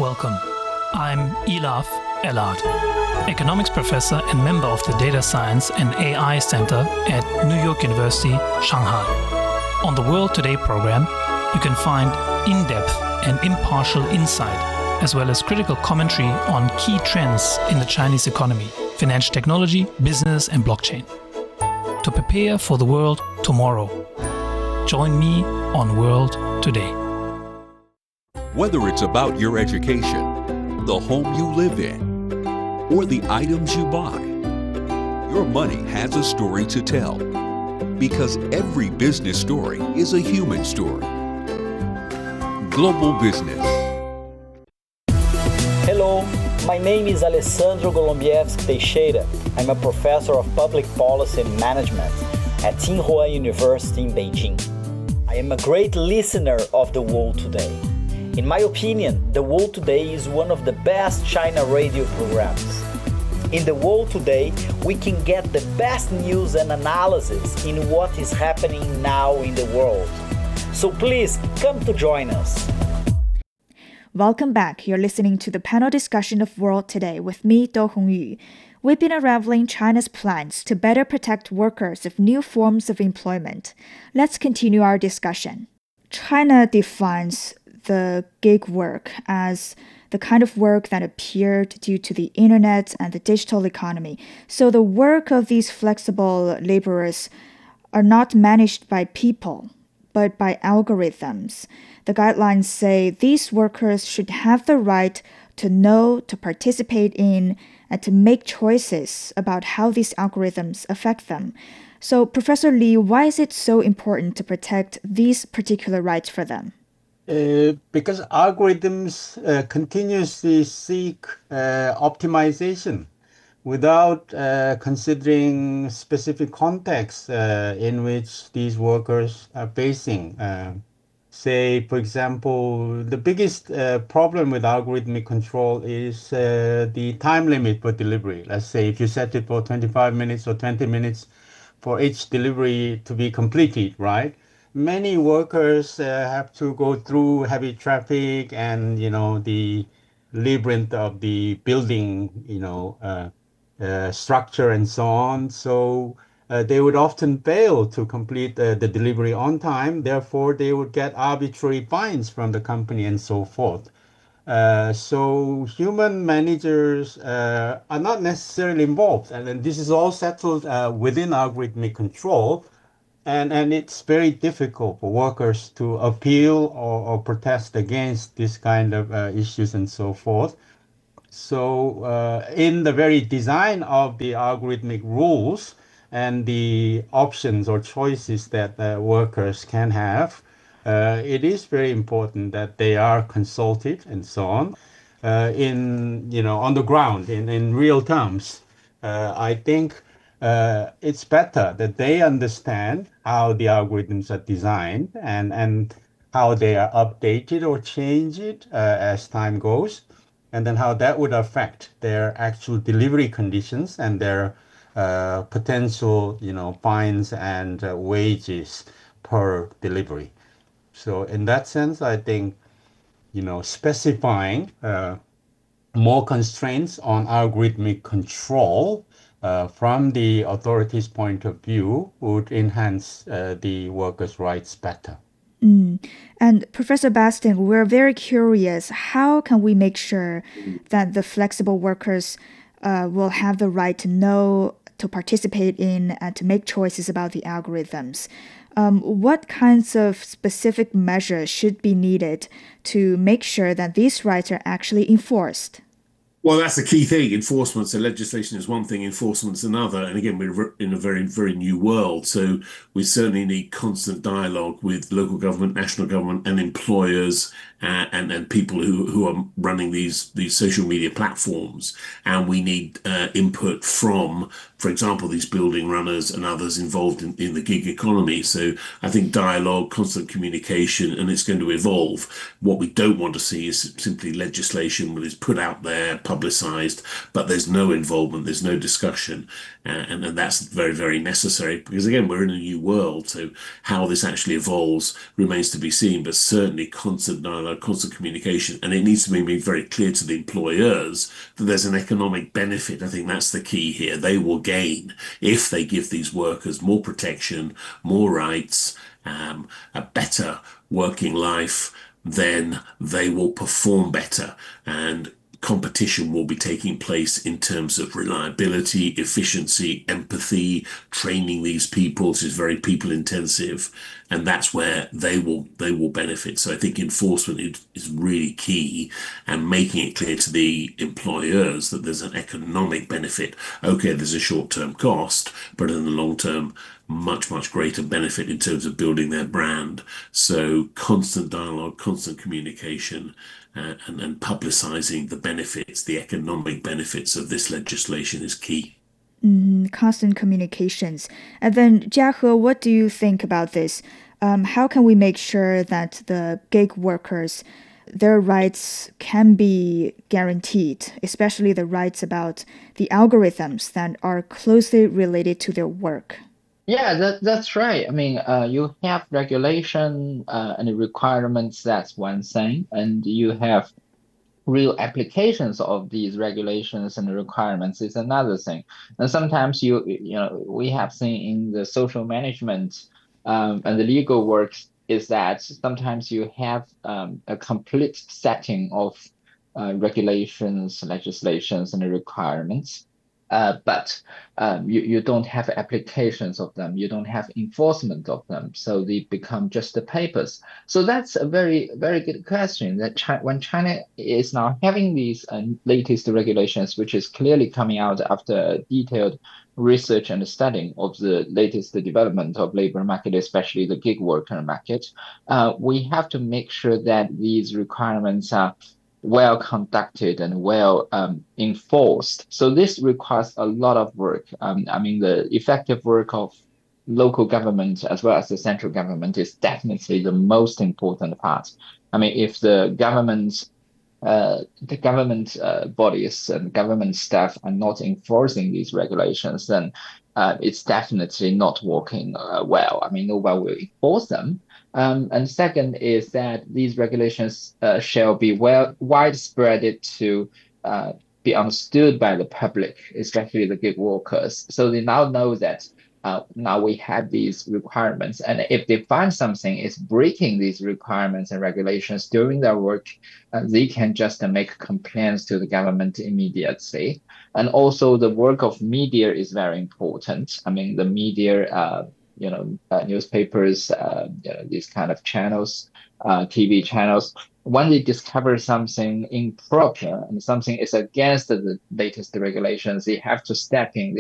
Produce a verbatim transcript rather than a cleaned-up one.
Welcome. I'm Elaf Elad, economics professor and member of the Data Science and A I Center at New York University, Shanghai. On the World Today program, you can find in-depth and impartial insight, as well as critical commentary on key trends in the Chinese economy, financial technology, business, and blockchain. To prepare for the world tomorrow, join me on World Today. Whether it's about your education, the home you live in, or the items you buy, your money has a story to tell. Because every business story is a human story. Global Business. Hello, my name is Alessandro Golombieski Teixeira. I'm a professor of public policy and management at Tsinghua University in Beijing. I am a great listener of The World Today. In my opinion, The World Today is one of the best China radio programs. In The World Today, we can get the best news and analysis in what is happening now in the world. So please come to join us. Welcome back. You're listening to the panel discussion of World Today with me, Do Hongyu. We've been unraveling China's plans to better protect workers of new forms of employment. Let's continue our discussion. China defines the gig work as the kind of work that appeared due to the internet and the digital economy. So the work of these flexible laborers are not managed by people, but by algorithms. The guidelines say these workers should have the right to know, to participate in, and to make choices about how these algorithms affect them. So, Professor Li, why is it so important to protect these particular rights for them? Uh, because algorithms uh, continuously seek uh, optimization without uh, considering specific contexts uh, in which these workers are facing. Uh, say, for example, the biggest uh, problem with algorithmic control is uh, the time limit for delivery. Let's say if you set it for twenty-five minutes or twenty minutes for each delivery to be completed, right? Many workers uh, have to go through heavy traffic and, you know, the labyrinth of the building, you know, uh, uh, structure and so on. So uh, they would often fail to complete uh, the delivery on time. Therefore, they would get arbitrary fines from the company and so forth. Uh, so human managers uh, are not necessarily involved. And, and this is all settled uh, within algorithmic control. And, and it's very difficult for workers to appeal or, or protest against this kind of uh, issues and so forth. So uh, in the very design of the algorithmic rules and the options or choices that uh, workers can have, uh, it is very important that they are consulted and so on uh, in, you know, on the ground, in, in real terms. Uh, I think Uh, it's better that they understand how the algorithms are designed and, and how they are updated or changed uh, as time goes, and then how that would affect their actual delivery conditions and their uh, potential, you know, fines and uh, wages per delivery. So in that sense, I think, you know, specifying uh, more constraints on algorithmic control Uh, from the authorities' point of view would enhance uh, the workers' rights better. Mm. And Professor Bastian, we're very curious, how can we make sure that the flexible workers uh, will have the right to know, to participate in, and to make choices about the algorithms? Um, what kinds of specific measures should be needed to make sure that these rights are actually enforced? Well, that's the key thing. Enforcement, so legislation is one thing, enforcement's another. And again, we're in a very, very new world. So we certainly need constant dialogue with local government, national government, and employers uh, and, and people who, who are running these, these social media platforms. And we need uh, input from, for example, these building runners and others involved in, in the gig economy. So I think dialogue, constant communication, and it's going to evolve. What we don't want to see is simply legislation that is put out there, publicized, but there's no involvement, there's no discussion. Uh, and, and that's very, very necessary because, again, we're in a new world. So how this actually evolves remains to be seen, but certainly constant dialogue, constant communication. And it needs to be made very clear to the employers that there's an economic benefit. I think that's the key here. They will gain if they give these workers more protection, more rights, um, a better working life, then they will perform better. And competition will be taking place in terms of reliability, efficiency, empathy, training these people. This is very people intensive, and that's where they will they will benefit. So I think enforcement is, is really key, and making it clear to the employers that there's an economic benefit. Okay, there's a short-term cost, but in the long term, much, much greater benefit in terms of building their brand. So constant dialogue, constant communication, uh, and, and publicizing the benefits, the economic benefits of this legislation is key. Mm, constant communications. And then, Jiahe, what do you think about this? Um, how can we make sure that the gig workers, their rights can be guaranteed, especially the rights about the algorithms that are closely related to their work? Yeah, that, that's right. I mean, uh, you have regulation uh, and requirements, that's one thing, and you have real applications of these regulations and requirements is another thing. And sometimes you, you know, we have seen in the social management um, and the legal work is that sometimes you have um, a complete setting of uh, regulations, legislations, and requirements. Uh, but um, you, you don't have applications of them, you don't have enforcement of them, so they become just the papers. So that's a very, very good question. That China, when China is now having these uh, latest regulations, which is clearly coming out after detailed research and studying of the latest development of labor market, especially the gig worker market, uh, we have to make sure that these requirements are well conducted and well um, enforced. So this requires a lot of work. Um, I mean, the effective work of local government as well as the central government is definitely the most important part. I mean, if the government, uh, the government uh, bodies and government staff are not enforcing these regulations, then uh, it's definitely not working uh, well. I mean, nobody will enforce them. Um, and second is that these regulations uh, shall be well widespread to uh, be understood by the public, especially the gig workers. So they now know that uh, now we have these requirements, and if they find something is breaking these requirements and regulations during their work, uh, they can just uh, make complaints to the government immediately. And also the work of media is very important. I mean, the media, uh, you know, uh, newspapers, uh, you know, these kind of channels, uh, T V channels, when they discover something improper and something is against the latest regulations, they have to step in.